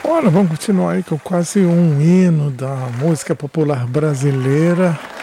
Olha, vamos continuar aí com quase um hino da música popular brasileira.